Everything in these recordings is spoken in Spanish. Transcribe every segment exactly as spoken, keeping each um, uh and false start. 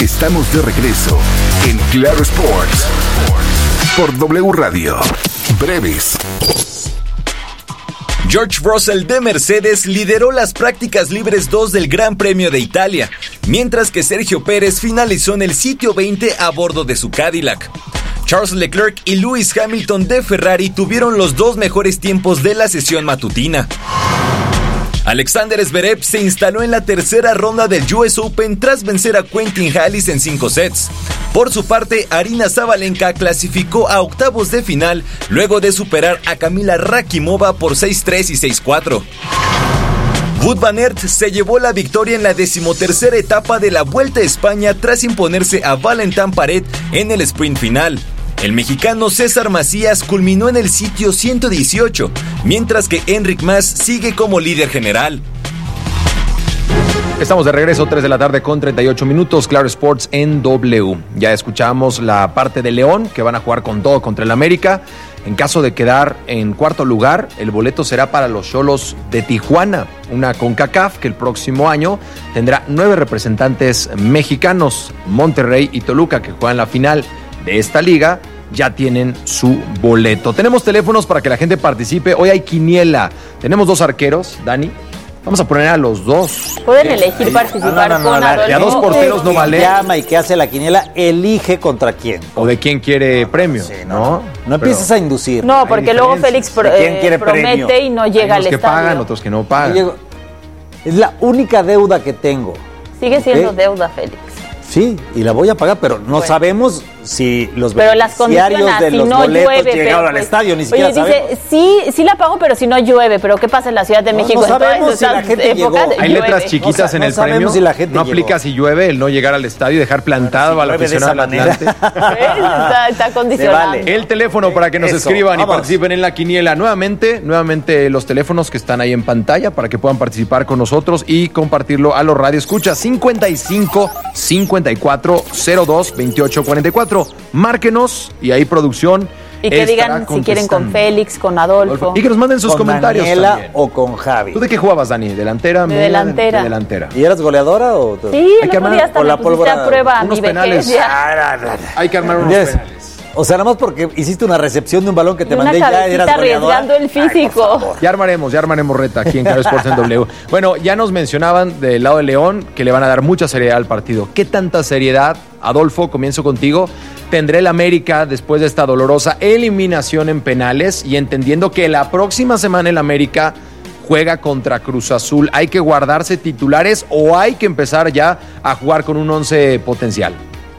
Estamos de regreso en Claro Sports por W Radio. Breves. George Russell de Mercedes lideró las prácticas libres dos del Gran Premio de Italia, mientras que Sergio Pérez finalizó en el sitio veinte a bordo de su Cadillac. Charles Leclerc y Lewis Hamilton de Ferrari tuvieron los dos mejores tiempos de la sesión matutina. Alexander Zverev se instaló en la tercera ronda del U S Open tras vencer a Quentin Halys en cinco sets. Por su parte, Aryna Sabalenka clasificó a octavos de final luego de superar a Kamila Rakimova por seis tres y seis cuatro. Wout van Aert se llevó la victoria en la decimotercera etapa de la Vuelta a España tras imponerse a Valentin Paret en el sprint final. El mexicano César Macías culminó en el sitio ciento dieciocho, mientras que Enric Mas sigue como líder general. Estamos de regreso, tres de la tarde con treinta y ocho minutos, Claro Sports en W. Ya escuchamos la parte de León, que van a jugar con todo contra el América. En caso de quedar en cuarto lugar, el boleto será para los Xolos de Tijuana, una CONCACAF que el próximo año tendrá nueve representantes mexicanos. Monterrey y Toluca, que juegan la final de esta liga, ya tienen su boleto. Tenemos teléfonos para que la gente participe. Hoy hay quiniela. Tenemos dos arqueros, Dani. Vamos a poner a los dos. Pueden elegir Ahí. participar no, no, no, con Adolfo. Y a dos porteros no vale. Llama y que hace la quiniela, elige contra quién. O de quién quiere premio. Sí, no, no, no empieces a inducir. No, porque luego Félix pro, eh, promete premio? y no llega al estadio. Unos que pagan, otros que no pagan. Es la única deuda que tengo. Sigue siendo ¿Okay? deuda, Félix. Sí, y la voy a pagar, pero no bueno. sabemos si los pero beneficiarios las de si los no boletos llueve, llegaron pero, al estadio, ni siquiera oye, sabemos. Dice, sí, sí la pago, pero si no llueve, pero ¿qué pasa en la Ciudad de México? No, no sabemos si la gente llegó. Hay llueve. letras chiquitas no, en no el premio, si la gente no llegó. aplica si llueve el no llegar al estadio y dejar plantado bueno, si a la afición del Atlante. está, está condicionado. Vale. El teléfono para que nos Eso, escriban vamos. y participen en la quiniela. Nuevamente, nuevamente los teléfonos que están ahí en pantalla para que puedan participar con nosotros y compartirlo a los radioescuchas. cincuenta y cinco, cincuenta y cuatro, cero dos, veintiocho, cuarenta y cuatro. Márquenos y ahí producción. Y que digan si quieren con Félix, con Adolfo. Y que nos manden sus con comentarios Daniela también. o con Javi. ¿Tú de qué jugabas, Dani? ¿Delantera? De delantera. De delantera. ¿Y eras goleadora o...? Sí, el otro día hasta me pusiste a prueba a mi penales. vejez. Hay que armar unos yes. penales. O sea, nada más porque hiciste una recepción de un balón que te y mandé ya eras goleadora. Arriesgando el físico. Ay, ya armaremos, ya armaremos reta aquí en Claro Sports en W. Bueno, ya nos mencionaban del lado de León que le van a dar mucha seriedad al partido. ¿Qué tanta seriedad, Adolfo? Comienzo contigo. Tendrá el América después de esta dolorosa eliminación en penales y entendiendo que la próxima semana el América juega contra Cruz Azul. ¿Hay que guardarse titulares o hay que empezar ya a jugar con un once potencial?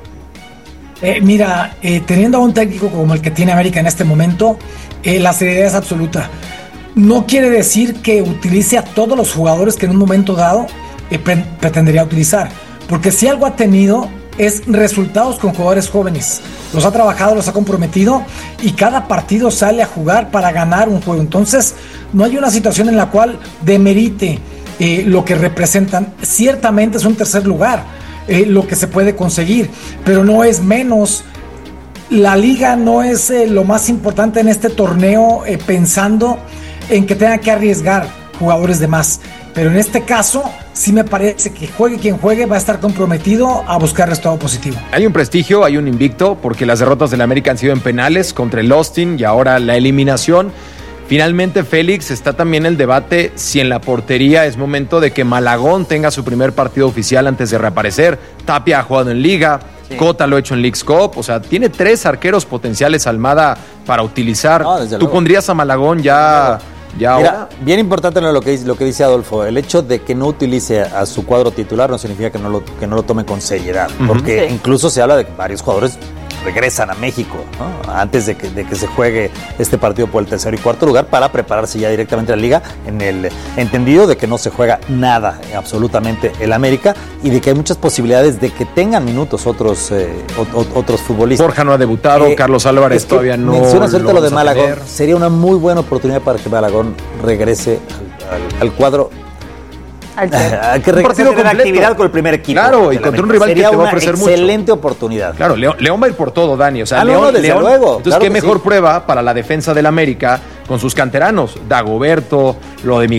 Eh, mira, eh, teniendo a un técnico como el que tiene América en este momento, eh, la seriedad es absoluta. No quiere decir que utilice a todos los jugadores que en un momento dado eh, pre- pretendería utilizar, porque si algo ha tenido es resultados con jugadores jóvenes. Los ha trabajado, los ha comprometido y cada partido sale a jugar para ganar un juego. Entonces, no hay una situación en la cual demerite eh, lo que representan. Ciertamente es un tercer lugar. Eh, lo que se puede conseguir, pero no es menos. La liga no es eh, lo más importante en este torneo, eh, pensando en que tenga que arriesgar jugadores de más, pero en este caso sí me parece que juegue quien juegue va a estar comprometido a buscar resultado positivo. Hay un prestigio, hay un invicto, porque las derrotas del América han sido en penales contra el Austin y ahora la eliminación. Finalmente, Félix, está también el debate si en la portería es momento de que Malagón tenga su primer partido oficial antes de reaparecer. Tapia ha jugado en Liga, sí. Cota lo ha hecho en Leagues Cup, o sea, tiene tres arqueros potenciales Almada para utilizar. No, ¿Tú luego. pondrías a Malagón ya, ya Mira, ahora? Bien importante lo que, lo que dice Adolfo, el hecho de que no utilice a su cuadro titular no significa que no lo, que no lo tome con seriedad, uh-huh. porque sí. incluso se habla de que varios jugadores regresan a México, ¿no? Antes de que, de que se juegue este partido por el tercer y cuarto lugar para prepararse ya directamente a la liga, en el entendido de que no se juega nada absolutamente el América y de que hay muchas posibilidades de que tengan minutos otros eh, o, otros futbolistas. Borja no ha debutado, eh, Carlos Álvarez todavía no. Mencionas ahorita lo de Malagón, sería una muy buena oportunidad para que Malagón regrese al, al, al cuadro. Al que regrese a tener actividad con el primer equipo. Claro, y contra un rival Sería que te va a ofrecer mucho. Sería una excelente oportunidad. Claro, León, León va a ir por todo, Dani. O sea, ah, León, no, desde León, luego. Entonces, claro qué mejor sí. prueba para la defensa del América con sus canteranos. Dagoberto, lo de Miguel